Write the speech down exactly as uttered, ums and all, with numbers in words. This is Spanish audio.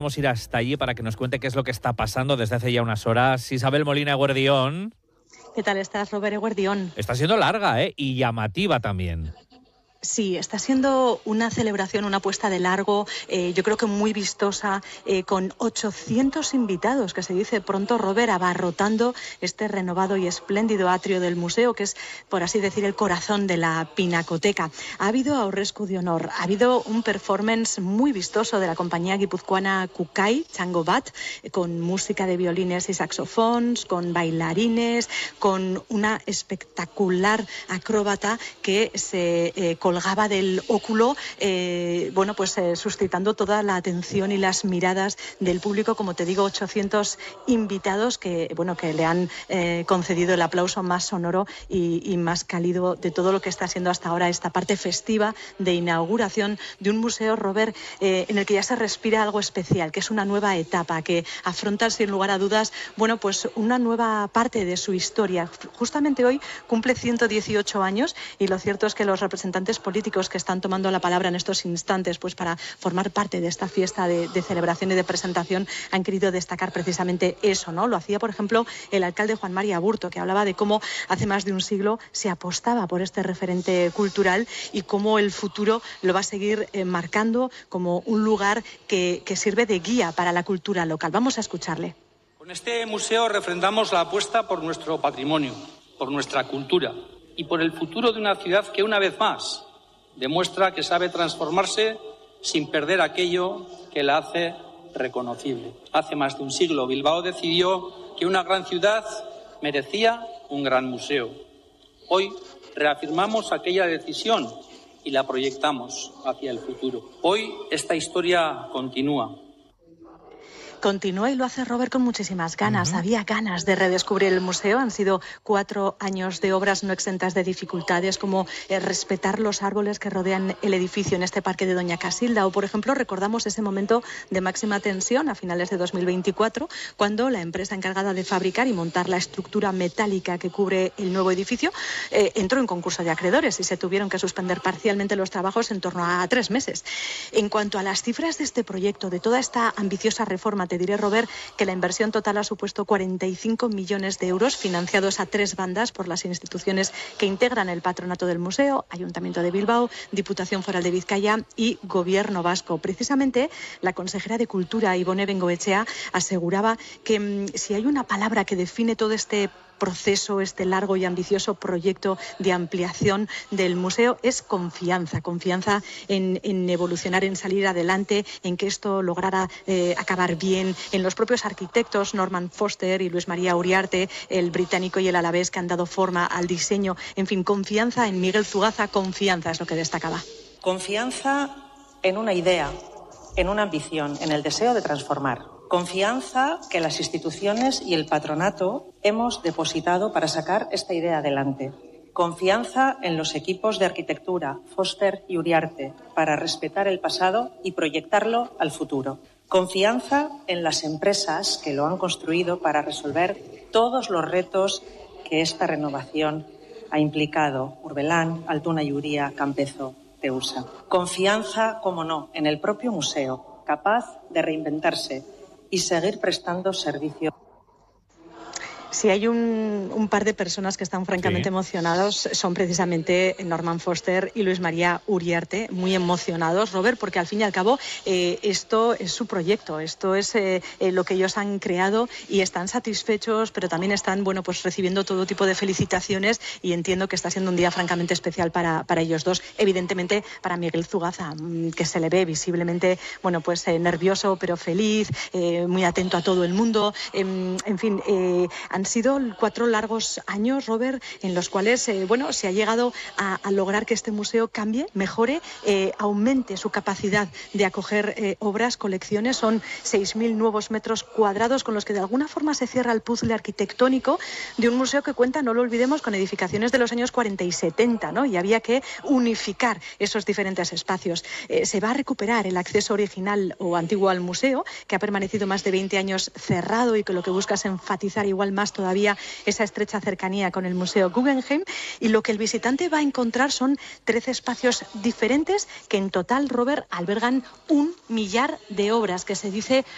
Vamos a ir hasta allí para que nos cuente qué es lo que está pasando desde hace ya unas horas. Isabel Molina Eguerdión. ¿Qué tal estás, Robert Eguerdión? Está siendo larga, ¿eh? Y llamativa también. Sí, está siendo una celebración, una puesta de largo, eh, yo creo que muy vistosa, eh, con ochocientos invitados, que se dice pronto, Robert, abarrotando este renovado y espléndido atrio del museo, que es, por así decir, el corazón de la Pinacoteca. Ha habido aurresku de honor, ha habido un performance muy vistoso de la compañía guipuzcoana Kukai, Chango Bat, eh, con música de violines y saxofones, con bailarines, con una espectacular acróbata que se eh, colgaba del óculo, eh, bueno, pues eh, suscitando toda la atención y las miradas del público. Como te digo, ochocientos invitados que, bueno, que le han eh, concedido el aplauso más sonoro y, y más cálido de todo lo que está siendo hasta ahora esta parte festiva de inauguración de un museo, Robert, eh, en el que ya se respira algo especial, que es una nueva etapa, que afronta sin lugar a dudas, bueno, pues una nueva parte de su historia. Justamente hoy cumple ciento dieciocho años y lo cierto es que los representantes políticos que están tomando la palabra en estos instantes pues para formar parte de esta fiesta de, de celebración y de presentación han querido destacar precisamente eso, ¿no? Lo hacía, por ejemplo, el alcalde Juan Mari Aburto, que hablaba de cómo hace más de un siglo se apostaba por este referente cultural y cómo el futuro lo va a seguir eh, marcando como un lugar que, que sirve de guía para la cultura local. Vamos a escucharle. Con este museo refrendamos la apuesta por nuestro patrimonio, por nuestra cultura y por el futuro de una ciudad que, una vez más, demuestra que sabe transformarse sin perder aquello que la hace reconocible. Hace más de un siglo, Bilbao decidió que una gran ciudad merecía un gran museo. Hoy reafirmamos aquella decisión y la proyectamos hacia el futuro. Hoy esta historia continúa. Continúa y lo hace Robert con muchísimas ganas. Uh-huh. Había ganas de redescubrir el museo. Han sido cuatro años de obras no exentas de dificultades, como eh, respetar los árboles que rodean el edificio en este parque de Doña Casilda. O, por ejemplo, recordamos ese momento de máxima tensión a finales de dos mil veinticuatro, cuando la empresa encargada de fabricar y montar la estructura metálica que cubre el nuevo edificio eh, entró en concurso de acreedores y se tuvieron que suspender parcialmente los trabajos en torno a tres meses. En cuanto a las cifras de este proyecto, de toda esta ambiciosa reforma, te diré, Robert, que la inversión total ha supuesto cuarenta y cinco millones de euros, financiados a tres bandas por las instituciones que integran el patronato del museo: Ayuntamiento de Bilbao, Diputación Foral de Vizcaya y Gobierno Vasco. Precisamente, la consejera de Cultura, Ibone Bengoechea, aseguraba que mmm, si hay una palabra que define todo este proceso, este largo y ambicioso proyecto de ampliación del museo, es confianza, confianza en, en evolucionar, en salir adelante, en que esto lograra eh, acabar bien, en los propios arquitectos Norman Foster y Luis María Uriarte, el británico y el alavés, que han dado forma al diseño. En fin, confianza en Miguel Zugaza, confianza es lo que destacaba. Confianza en una idea, en una ambición, en el deseo de transformar. Confianza que las instituciones y el patronato hemos depositado para sacar esta idea adelante. Confianza en los equipos de arquitectura, Foster y Uriarte, para respetar el pasado y proyectarlo al futuro. Confianza en las empresas que lo han construido para resolver todos los retos que esta renovación ha implicado: Urbelán, Altuna y Uría, Campezo, Teusa. Confianza, como no, en el propio museo, capaz de reinventarse y seguir prestando servicio. Si hay un, un par de personas que están francamente sí. emocionados, son precisamente Norman Foster y Luis María Uriarte, muy emocionados, Robert, porque al fin y al cabo eh, esto es su proyecto, esto es eh, eh, lo que ellos han creado y están satisfechos, pero también están, bueno, pues recibiendo todo tipo de felicitaciones, y entiendo que está siendo un día francamente especial para, para ellos dos. Evidentemente para Miguel Zugaza, que se le ve visiblemente, bueno, pues eh, nervioso pero feliz, eh, muy atento a todo el mundo, eh, en fin, eh, han sido cuatro largos años, Robert, en los cuales eh, bueno, se ha llegado a, a lograr que este museo cambie, mejore, eh, aumente su capacidad de acoger eh, obras, colecciones. Son seis mil nuevos metros cuadrados con los que de alguna forma se cierra el puzzle arquitectónico de un museo que cuenta, no lo olvidemos, con edificaciones de los años cuarenta y setenta, ¿no? Y había que unificar esos diferentes espacios. Eh, se va a recuperar el acceso original o antiguo al museo, que ha permanecido más de veinte años cerrado y que lo que busca es enfatizar igual más todavía esa estrecha cercanía con el Museo Guggenheim, y lo que el visitante va a encontrar son trece espacios diferentes que en total, Robert, albergan un millar de obras, que se dice